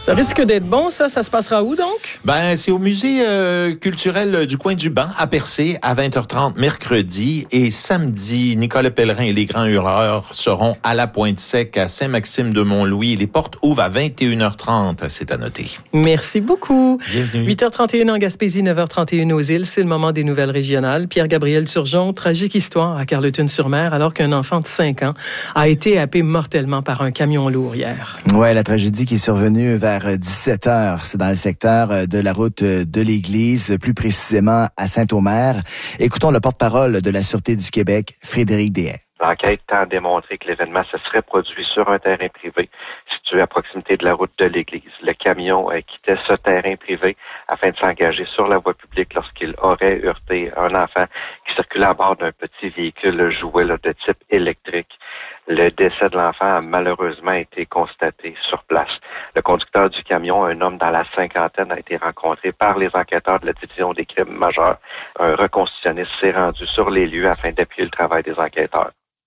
Ça risque d'être bon, ça. Ça se passera où, donc? C'est au musée culturel du Coin du Banc, à Percé, à 20h30, mercredi. Et samedi, Nicolas Pellerin et les Grands Hurleurs seront à la Pointe-Sec, à Saint-Maxime-de-Mont-Louis. Les portes ouvrent à 21h30. C'est à noter. Merci beaucoup. Bienvenue. 8h31 en Gaspésie, 9h31 aux îles. C'est le moment des nouvelles régionales. Pierre-Gabriel Turgeon, tragique histoire à Carleton-sur-Mer, alors qu'un enfant de 5 ans a été happé mortellement par un camion lourd hier. Ouais, la tragédie qui est survenue vers 17h. C'est dans le secteur de la route de l'Église, plus précisément à Saint-Omer. Écoutons le porte-parole de la Sûreté du Québec, Frédéric Deshaies. L'enquête tend à démontrer que l'événement se serait produit sur un terrain privé situé à proximité de la route de l'Église. Le camion quittait ce terrain privé afin de s'engager sur la voie publique lorsqu'il aurait heurté un enfant qui circulait à bord d'un petit véhicule jouet de type électrique. Le décès de l'enfant a malheureusement été constaté sur place. Le conducteur du camion, un homme dans la cinquantaine, a été rencontré par les enquêteurs de la division des crimes majeurs. Un reconstitutionniste s'est rendu sur les lieux afin d'appuyer le travail des enquêteurs.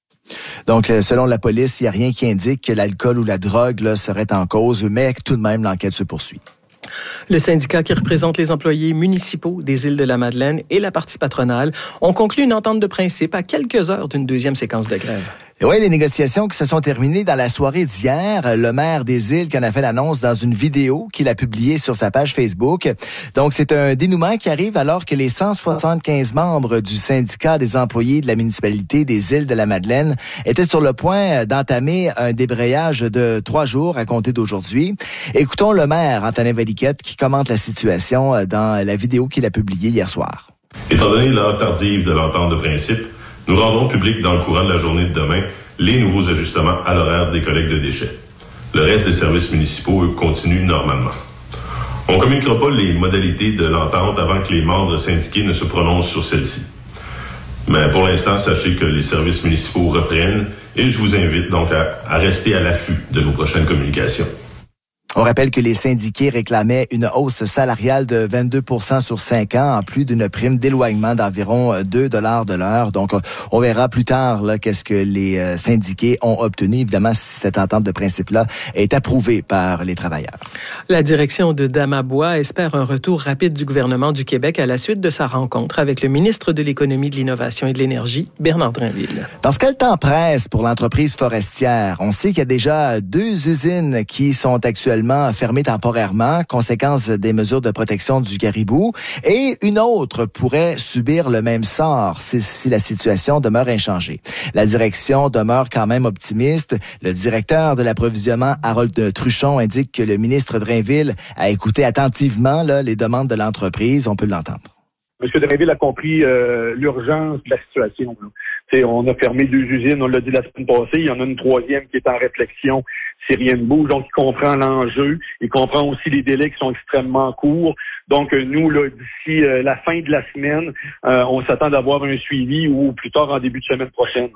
Donc, selon la police, il n'y a rien qui indique que l'alcool ou la drogue serait en cause, mais tout de même, l'enquête se poursuit. Le syndicat qui représente les employés municipaux des îles de la Madeleine et la partie patronale ont conclu une entente de principe à quelques heures d'une deuxième séquence de grève. Oui, les négociations qui se sont terminées dans la soirée d'hier. Le maire des îles qui en a fait l'annonce dans une vidéo qu'il a publiée sur sa page Facebook. Donc, c'est un dénouement qui arrive alors que les 175 membres du syndicat des employés de la municipalité des îles de la Madeleine étaient sur le point d'entamer un débrayage de 3 jours à compter d'aujourd'hui. Écoutons le maire, Antonin Valiquette, qui commente la situation dans la vidéo qu'il a publiée hier soir. Étant donné l'heure tardive de l'entente de principe, nous rendrons public dans le courant de la journée de demain les nouveaux ajustements à l'horaire des collectes de déchets. Le reste des services municipaux, eux, continuent normalement. On ne communiquera pas les modalités de l'entente avant que les membres syndiqués ne se prononcent sur celle-ci. Mais pour l'instant, sachez que les services municipaux reprennent et je vous invite donc à rester à l'affût de nos prochaines communications. On rappelle que les syndiqués réclamaient une hausse salariale de 22% sur 5 ans, en plus d'une prime d'éloignement d'environ 2 $ de l'heure. Donc, on verra plus tard qu'est-ce que les syndiqués ont obtenu. Évidemment, si cette entente de principe-là est approuvée par les travailleurs. La direction de Damabois espère un retour rapide du gouvernement du Québec à la suite de sa rencontre avec le ministre de l'Économie, de l'Innovation et de l'Énergie, Bernard Drinville. Parce que le temps presse pour l'entreprise forestière. On sait qu'il y a déjà 2 usines qui sont actuellement fermée temporairement, conséquence des mesures de protection du caribou, et une autre pourrait subir le même sort si la situation demeure inchangée. La direction demeure quand même optimiste. Le directeur de l'approvisionnement, Harold Truchon, indique que le ministre Drainville a écouté attentivement les demandes de l'entreprise. On peut l'entendre. M. Drainville a compris l'urgence de la situation. On a fermé 2 usines, on l'a dit la semaine passée, il y en a une 3e qui est en réflexion si rien ne bouge. Donc, il comprend l'enjeu, il comprend aussi les délais qui sont extrêmement courts. Donc, nous, d'ici la fin de la semaine, on s'attend d'avoir un suivi ou plus tard en début de semaine prochaine.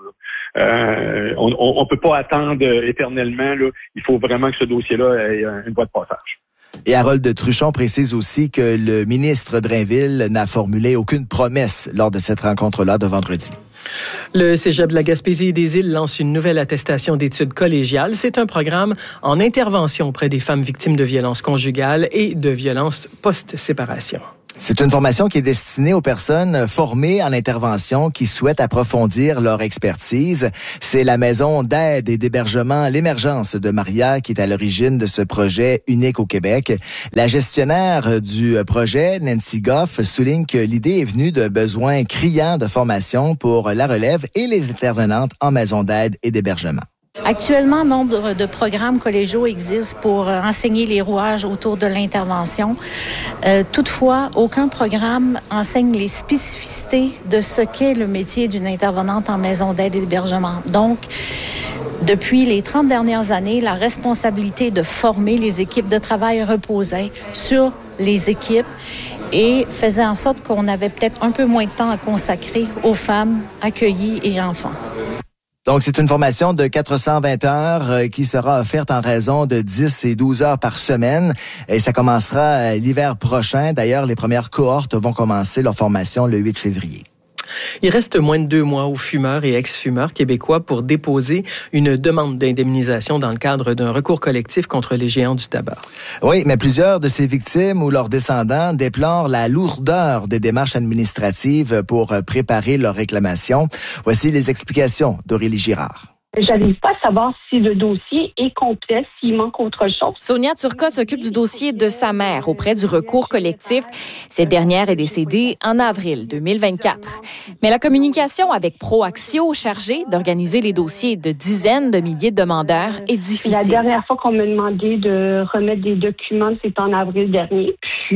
On peut pas attendre éternellement. Il faut vraiment que ce dossier-là ait une voie de passage. Et Harold Truchon précise aussi que le ministre Drainville n'a formulé aucune promesse lors de cette rencontre-là de vendredi. Le Cégep de la Gaspésie et des îles lance une nouvelle attestation d'études collégiales. C'est un programme en intervention auprès des femmes victimes de violences conjugales et de violences post-séparation. C'est une formation qui est destinée aux personnes formées en intervention qui souhaitent approfondir leur expertise. C'est la maison d'aide et d'hébergement L'Émergence de Maria qui est à l'origine de ce projet unique au Québec. La gestionnaire du projet, Nancy Goff, souligne que l'idée est venue d'un besoin criant de formation pour la relève et les intervenantes en maison d'aide et d'hébergement. Actuellement, nombre de programmes collégiaux existent pour enseigner les rouages autour de l'intervention. Toutefois, aucun programme enseigne les spécificités de ce qu'est le métier d'une intervenante en maison d'aide et d'hébergement. Donc, depuis les 30 dernières années, la responsabilité de former les équipes de travail reposait sur les équipes et faisait en sorte qu'on avait peut-être un peu moins de temps à consacrer aux femmes accueillies et enfants. Donc, c'est une formation de 420 heures qui sera offerte en raison de 10 et 12 heures par semaine. Et ça commencera l'hiver prochain. D'ailleurs, les premières cohortes vont commencer leur formation le 8 février. Il reste moins de 2 mois aux fumeurs et ex-fumeurs québécois pour déposer une demande d'indemnisation dans le cadre d'un recours collectif contre les géants du tabac. Oui, mais plusieurs de ces victimes ou leurs descendants déplorent la lourdeur des démarches administratives pour préparer leur réclamation. Voici les explications d'Aurélie Girard. J'arrive pas à savoir si le dossier est complet, s'il manque autre chose. Sonia Turcotte s'occupe du dossier de sa mère auprès du recours collectif. Cette dernière est décédée en avril 2024. Mais la communication avec Proaxio, chargée d'organiser les dossiers de dizaines de milliers de demandeurs, est difficile. La dernière fois qu'on m'a demandé de remettre des documents, c'était en avril dernier.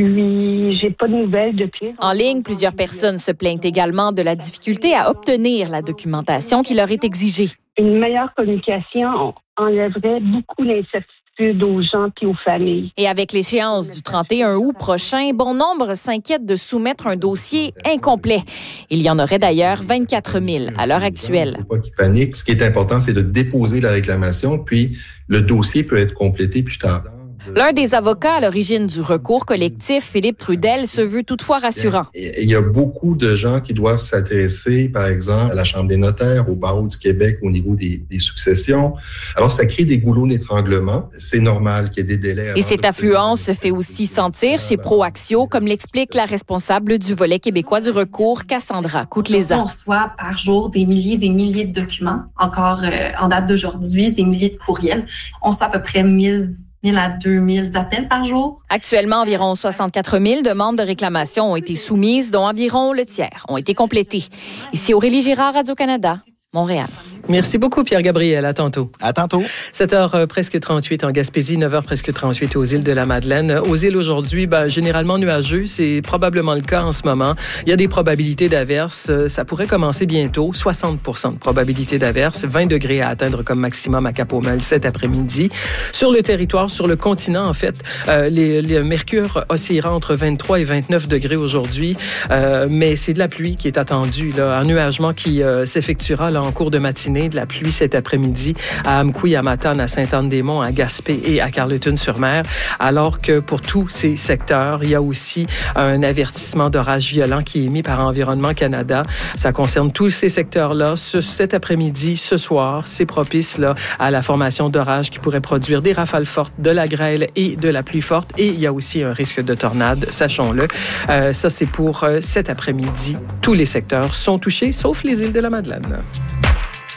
Puis, j'ai pas de nouvelles depuis. En ligne, plusieurs personnes se plaignent également de la difficulté à obtenir la documentation qui leur est exigée. Une meilleure communication enlèverait beaucoup d'incertitudes aux gens et aux familles. Et avec l'échéance du 31 août prochain, bon nombre s'inquiètent de soumettre un dossier incomplet. Il y en aurait d'ailleurs 24 000 à l'heure actuelle. Il ne faut pas qu'ils paniquent. Ce qui est important, c'est de déposer la réclamation, puis le dossier peut être complété plus tard. L'un des avocats à l'origine du recours collectif, Philippe Trudel, se veut toutefois rassurant. Il y a beaucoup de gens qui doivent s'intéresser, par exemple, à la Chambre des notaires, au barreau du Québec au niveau des successions. Alors, ça crée des goulots d'étranglement. C'est normal qu'il y ait des délais. Et cette affluence se fait aussi sentir chez Proaxio, comme l'explique la responsable du volet québécois du recours, Cassandra Coutelézan. On reçoit par jour des milliers de documents, encore en date d'aujourd'hui, des milliers de courriels. On reçoit à peu près 1000 à 2000 appels par jour. Actuellement, environ 64 000 demandes de réclamation ont été soumises, dont environ le tiers ont été complétées. Ici Aurélie Girard, Radio-Canada, Montréal. Merci beaucoup, Pierre-Gabriel. À tantôt. À tantôt. 7h presque 38 en Gaspésie, 9h presque 38 aux îles de la Madeleine. Aux îles aujourd'hui, généralement nuageux. C'est probablement le cas en ce moment. Il y a des probabilités d'averses. Ça pourrait commencer bientôt. 60% de probabilité d'averses. 20 degrés à atteindre comme maximum à Cap-aux-Melles cet après-midi. Sur le territoire, sur le continent, en fait, le mercure oscillera entre 23 et 29 degrés aujourd'hui. Mais c'est de la pluie qui est attendue. Là, un nuagement qui s'effectuera là, en cours de matinée. De la pluie cet après-midi à Amqui, à Matane, à Sainte-Anne-des-Monts, à Gaspé et à Carleton-sur-Mer. Alors que pour tous ces secteurs, il y a aussi un avertissement d'orage violent qui est émis par Environnement Canada. Ça concerne tous ces secteurs-là. Cet après-midi, ce soir, c'est propice là, à la formation d'orages qui pourrait produire des rafales fortes, de la grêle et de la pluie forte. Et il y a aussi un risque de tornade, sachons-le. Ça, c'est pour cet après-midi. Tous les secteurs sont touchés, sauf les îles de la Madeleine.